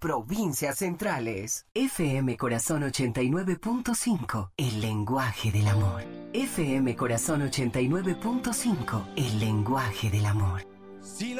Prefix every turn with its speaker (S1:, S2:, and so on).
S1: provincias centrales. FM Corazón 89.5, el lenguaje del amor. FM Corazón 89.5, el lenguaje del amor.